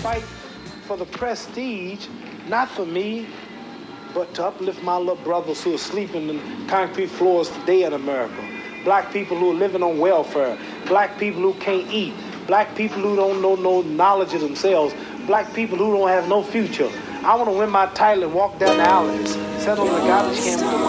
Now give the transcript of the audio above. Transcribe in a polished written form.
fight for the prestige, not for me, but to uplift my little brothers who are sleeping in concrete floors today in America. Black people who are living on welfare. Black people who can't eat. Black people who don't know no knowledge of themselves. Black people who don't have no future. I want to win my title and walk down the alleys, sit on the garbage can with the